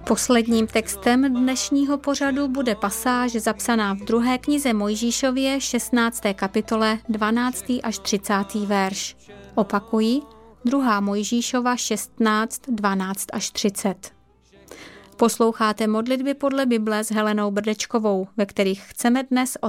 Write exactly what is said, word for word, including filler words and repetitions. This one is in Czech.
Posledním textem dnešního pořadu bude pasáž zapsaná v druhé knize Mojžíšově šestnácté kapitole dvanáctý až třicátý verš. Opakuji, druhá Mojžíšova šestnáct, dvanáct až třicet. Posloucháte modlitby podle Bible s Helenou Brdečkovou, ve kterých chceme dnes